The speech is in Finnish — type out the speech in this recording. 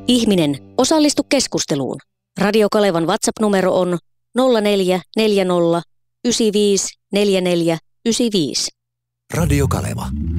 Ihminen, osallistu keskusteluun. Radio Kalevan WhatsApp-numero on 0440 95 44 95. Radio Kaleva.